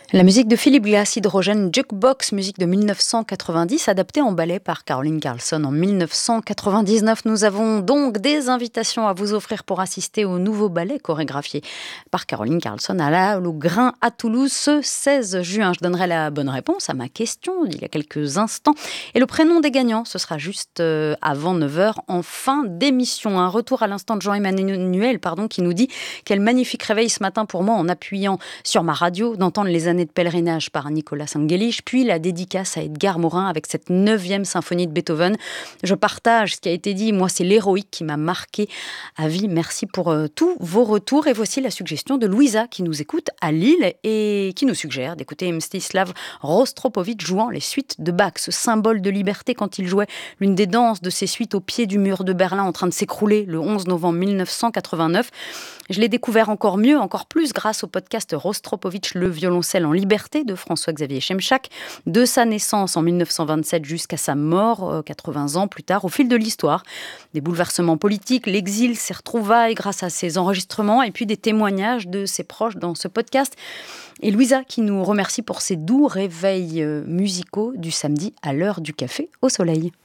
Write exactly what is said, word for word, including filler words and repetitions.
La musique de Philip Glass, Hydrogène Jukebox, musique de mille neuf cent quatre-vingt-dix, adaptée en ballet par Caroline Carlson en mille neuf cent quatre-vingt-dix-neuf. Nous avons donc des invitations à vous offrir pour assister au nouveau ballet chorégraphié par Caroline Carlson à la Halle au Grain à Toulouse ce seize juin. Je donnerai la bonne réponse à ma question d'il y a quelques instants. Et le prénom des gagnants, ce sera juste euh, avant neuf heures en fin d'émission. Un retour à l'instant de Jean-Emmanuel pardon, qui nous dit quel magnifique réveil ce matin pour moi en appuyant sur ma radio d'entendre les années de pèlerinage par Nicolas Angelich, puis la dédicace à Edgar Morin avec cette neuvième symphonie de Beethoven. Je partage ce qui a été dit, moi c'est l'héroïque qui m'a marqué à vie. Merci pour euh, tous vos retours. Et voici la suggestion de Louisa qui nous écoute à Lille et qui nous suggère d'écouter Mstislav Rostropovitch jouant les suites de Bach, ce symbole de liberté quand il jouait l'une des danses de ses suites au pied du mur de Berlin en train de s'écrouler le onze novembre mille neuf cent quatre-vingt-neuf. Je l'ai découvert encore mieux, encore plus grâce au podcast Rostropovitch, le violoncelle en liberté de François-Xavier Chemchak, de sa naissance en mille neuf cent vingt-sept jusqu'à sa mort, quatre-vingts ans plus tard, au fil de l'histoire. Des bouleversements politiques, l'exil, ses retrouvailles grâce à ses enregistrements et puis des témoignages de ses proches dans ce podcast. Et Louisa qui nous remercie pour ses doux réveils musicaux du samedi à l'heure du café au soleil.